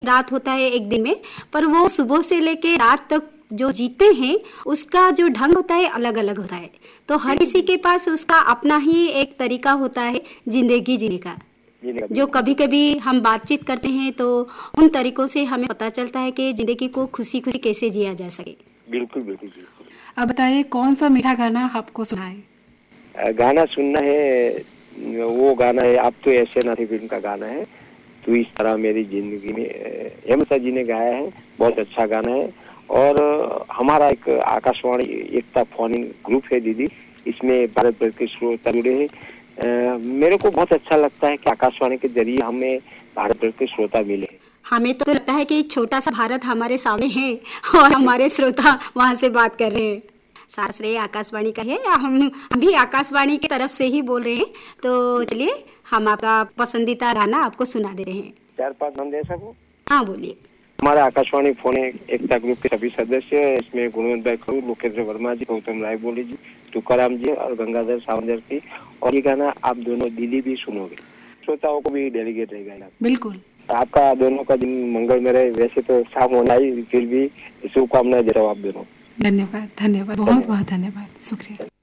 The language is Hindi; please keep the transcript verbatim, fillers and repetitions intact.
रात होता है एक दिन में, पर वो सुबह से लेके रात तक जो जीते हैं उसका जो ढंग होता है अलग अलग होता है। तो हर किसी के पास उसका अपना ही एक तरीका होता है जिंदगी जीने का, जो कभी कभी हम बातचीत करते हैं तो उन तरीकों से हमें पता चलता है कि जिंदगी को खुशी खुशी कैसे जिया जा सके। बिल्कुल बिल्कुल बिल्कुल। अब बताइए कौन सा मीठा गाना आपको सुना है? गाना सुनना है, वो गाना है अब तो ऐसे ना थे फिल्म का गाना है, तू इस तरह मेरी जिंदगी में, हेमंत जी ने गाया है, बहुत अच्छा गाना है। और हमारा एक आकाशवाणी एकता फोन ग्रुप है दीदी, इसमें भारत भर के श्रोता जुड़े हैं। मेरे को बहुत अच्छा लगता है कि आकाशवाणी के जरिए हमें भारत भर के श्रोता मिले। हमें तो लगता है कि एक छोटा सा भारत हमारे सामने है और हमारे श्रोता वहाँ से बात कर रहे हैं। सारा श्रेय आकाशवाणी का है, हम हम भी आकाशवाणी की तरफ से ही बोल रहे हैं। तो चलिए हम आपका पसंदीदा गाना आपको सुना दे रहे हैं। चार पाँच नाम दे सकूं? हाँ बोलिए। हमारा आकाशवाणी फोन एकता ग्रुप के सभी सदस्य, इसमें गुणवंत भाई खरू, लोकेंद्र वर्मा जी, गौतम राय बोले जी, तुकाराम जी और गंगाधर सावंतर जी। और ये गाना आप दोनों दीदी भी सुनोगे, श्रोताओं को भी डेलीगेट रहेगा। बिल्कुल। आपका दोनों का दिन मंगल में रहे। वैसे तो शाम होना ही, फिर भी शुभकामनाएं दे रहा हूँ आप दोनों। धन्यवाद धन्यवाद, बहुत बहुत धन्यवाद, शुक्रिया।